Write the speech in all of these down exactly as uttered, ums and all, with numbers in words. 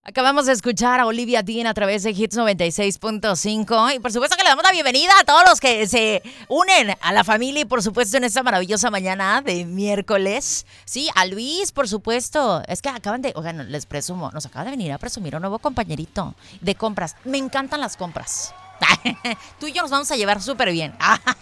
Acabamos de escuchar a Olivia Dean a través de Hits noventa y seis punto cinco y por supuesto que le damos la bienvenida a todos los que se unen a la familia y por supuesto en esta maravillosa mañana de miércoles. Sí, a Luis, por supuesto. Es que acaban de, oigan, les presumo, nos acaba de venir a presumir un nuevo compañerito de compras. Me encantan las compras. Tú y yo nos vamos a llevar súper bien.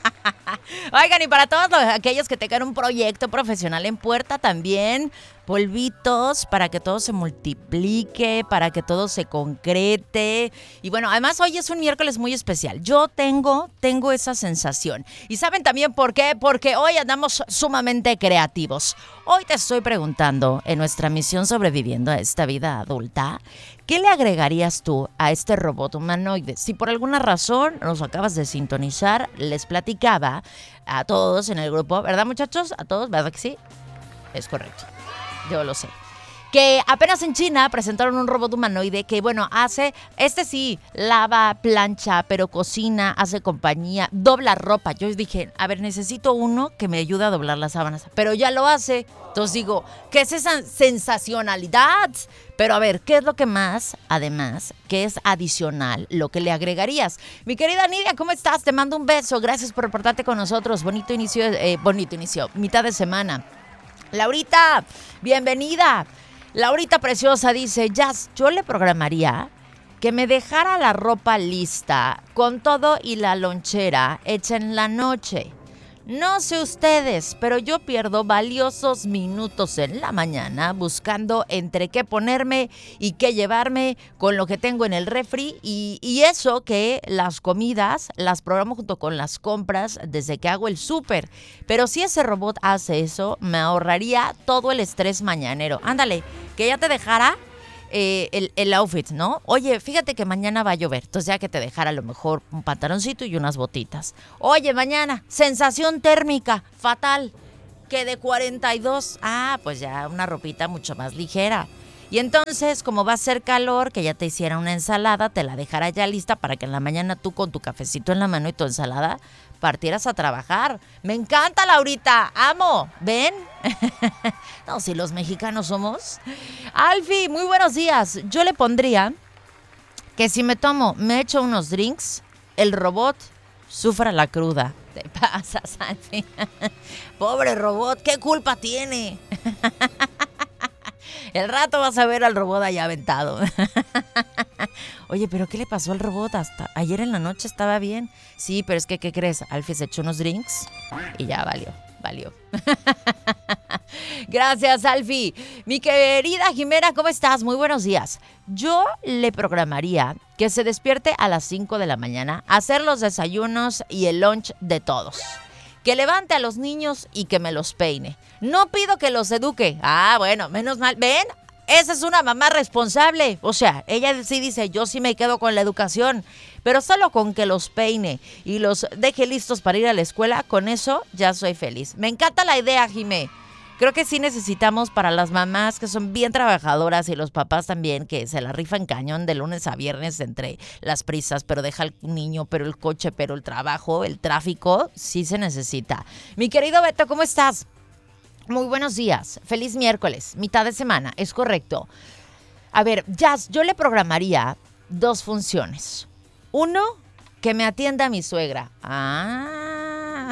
Oigan, y para todos los, aquellos que tengan un proyecto profesional en puerta también, polvitos para que todo se multiplique, para que todo se concrete. Y bueno, además hoy es un miércoles muy especial. Yo tengo, tengo esa sensación. ¿Y saben también por qué? Porque hoy andamos sumamente creativos. Hoy te estoy preguntando, en nuestra misión sobreviviendo a esta vida adulta, ¿qué le agregarías tú a este robot humanoide? Si por alguna razón nos acabas de sintonizar, les platicaba a todos en el grupo, ¿verdad, muchachos? A todos, ¿verdad que sí? Es correcto. Yo lo sé. Que apenas en China presentaron un robot humanoide que, bueno, hace, este sí, lava, plancha, pero cocina, hace compañía, dobla ropa. Yo dije, a ver, necesito uno que me ayude a doblar las sábanas, pero ya lo hace. Entonces digo, ¿qué es esa sensacionalidad? Pero a ver, ¿qué es lo que más, además, qué es adicional, lo que le agregarías? Mi querida Nidia, ¿cómo estás? Te mando un beso. Gracias por reportarte con nosotros. Bonito inicio, eh, bonito inicio, mitad de semana. Laurita, bienvenida. Laurita preciosa dice, Jazz, yo le programaría que me dejara la ropa lista con todo y la lonchera hecha en la noche. No sé ustedes, pero yo pierdo valiosos minutos en la mañana buscando entre qué ponerme y qué llevarme con lo que tengo en el refri y, y eso que las comidas las programo junto con las compras desde que hago el súper. Pero si ese robot hace eso, me ahorraría todo el estrés mañanero. Ándale, que ya te dejara Eh, el, el outfit, ¿no? Oye, fíjate que mañana va a llover, entonces ya que te dejara a lo mejor un pantaloncito y unas botitas. Oye, mañana, sensación térmica, fatal, que de cuarenta y dos, ah, pues ya una ropita mucho más ligera. Y entonces, como va a ser calor, que ya te hiciera una ensalada, te la dejara ya lista para que en la mañana tú con tu cafecito en la mano y tu ensalada partieras a trabajar. Me encanta, Laurita, amo, ¿ven? No, si los mexicanos somos. Alfi, muy buenos días. Yo le pondría que si me tomo, me echo unos drinks, el robot sufra la cruda. Te pasas, Alfi. Pobre robot, ¿qué culpa tiene? El rato vas a ver al robot allá aventado. Oye, ¿pero qué le pasó al robot? Hasta ayer en la noche estaba bien. Sí, pero es que, ¿qué crees? Alfie se echó unos drinks y ya valió, valió. Gracias, Alfie. Mi querida Jimena, ¿cómo estás? Muy buenos días. Yo le programaría que se despierte a las cinco de la mañana, hacer los desayunos y el lunch de todos. Que levante a los niños y que me los peine. No pido que los eduque. Ah, bueno, menos mal. ¿Ven? Esa es una mamá responsable. O sea, ella sí dice, yo sí me quedo con la educación. Pero solo con que los peine y los deje listos para ir a la escuela, con eso ya soy feliz. Me encanta la idea, Jimé. Creo que sí necesitamos para las mamás que son bien trabajadoras y los papás también que se la rifan cañón de lunes a viernes entre las prisas, pero deja el niño, pero el coche, pero el trabajo, el tráfico, sí se necesita. Mi querido Beto, ¿cómo estás? Muy buenos días. Feliz miércoles, mitad de semana, es correcto. A ver, Jazz, yo le programaría dos funciones. Uno, que me atienda a mi suegra. Ah,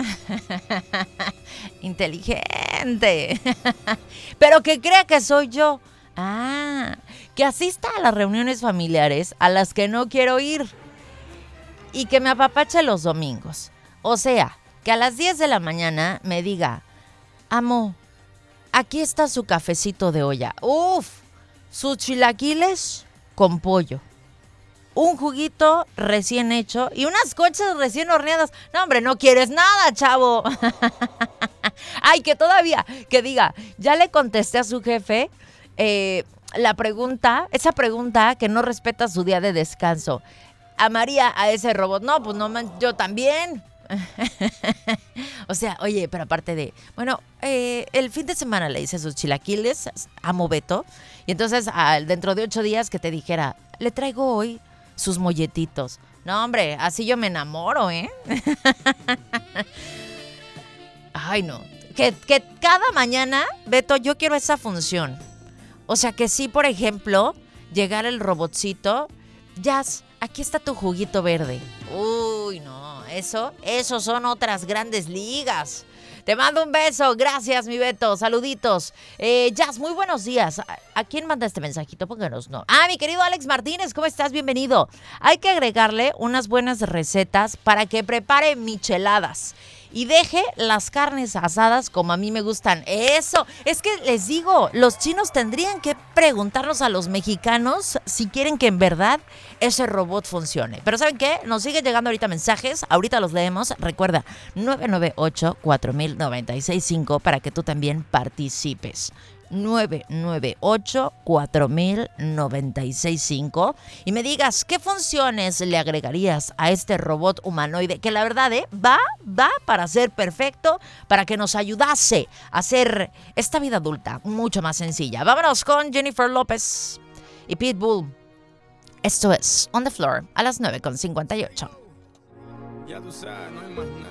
inteligente. Pero que crea que soy yo. Ah, que asista a las reuniones familiares a las que no quiero ir. Y que me apapache los domingos. O sea, que a las diez de la mañana me diga, amo, aquí está su cafecito de olla. Uf, sus chilaquiles con pollo. Un juguito recién hecho y unas conchas recién horneadas. No, hombre, no quieres nada, chavo. Ay, que todavía, que diga, ya le contesté a su jefe eh, la pregunta, esa pregunta que no respeta su día de descanso. Amaría a ese robot. No, pues no, yo también. O sea, oye, pero aparte de, bueno, eh, el fin de semana le hice sus chilaquiles, amo Beto, y entonces al, dentro de ocho días que te dijera, le traigo hoy sus molletitos. No, hombre, así yo me enamoro, ¿eh? Ay, no. Que, que cada mañana, Beto, yo quiero esa función. O sea, que sí, por ejemplo, llegar el robotcito. Jazz, aquí está tu juguito verde. Uy, no, eso, eso son otras grandes ligas. Te mando un beso, gracias mi Beto, saluditos. Eh, Jazz, muy buenos días. ¿A, ¿A quién manda este mensajito? Pónganos, no. Ah, mi querido Alex Martínez, ¿cómo estás? Bienvenido. Hay que agregarle unas buenas recetas para que prepare micheladas. Y deje las carnes asadas como a mí me gustan. Eso, es que les digo, los chinos tendrían que preguntarnos a los mexicanos si quieren que en verdad ese robot funcione. Pero ¿saben qué? Nos siguen llegando ahorita mensajes, ahorita los leemos. Recuerda, nueve nueve ocho, cuatro mil, noventa y seis cinco para que tú también participes. nueve nueve ocho, cuatro mil, noventa y seis cinco y me digas qué funciones le agregarías a este robot humanoide que la verdad eh, va, va para ser perfecto, para que nos ayudase a hacer esta vida adulta mucho más sencilla. Vámonos con Jennifer López y Pitbull. Esto es On The Floor a las nueve con cincuenta y ocho. Ya tú sabes, no hay más nada.